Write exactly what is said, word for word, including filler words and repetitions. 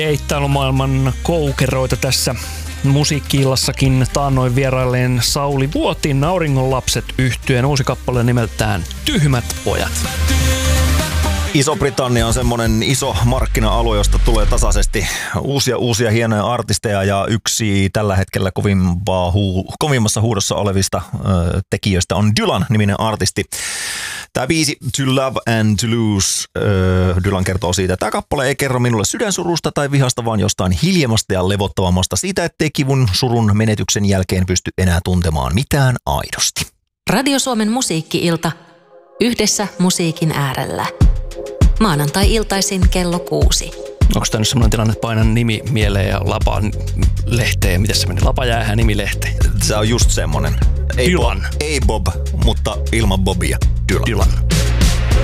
Eittäilymaailman koukeroita tässä musiikki-illassakin taannoin vierailleen Sauli Vuotin Auringon lapset -yhtyeen uusi kappale nimeltään Tyhmät pojat. Iso-Britannia on semmoinen iso markkina-alue, josta tulee tasaisesti uusia uusia hienoja artisteja, ja yksi tällä hetkellä kovimpaa huu, kovimmassa huudossa olevista ö, tekijöistä on Dylan-niminen artisti. Tämä biisi To Love and To Lose, ö, Dylan kertoo siitä, että tämä kappale ei kerro minulle sydänsurusta tai vihasta, vaan jostain hiljemmasta ja levottavammasta, siitä, ettei kivun, surun, menetyksen jälkeen pysty enää tuntemaan mitään aidosti. Radio Suomen musiikki-ilta yhdessä musiikin äärellä. Maanantai-iltaisin kello kuusi. Onko tämä nyt sellainen tilanne, että painan nimi mieleen ja lapa lehteen? Miten se meni? Lapa jäähän, nimi lehteen. Se on just semmoinen. Ei Dylan. Bob, ei Bob, mutta ilman Bobia. Dylan. Dylan.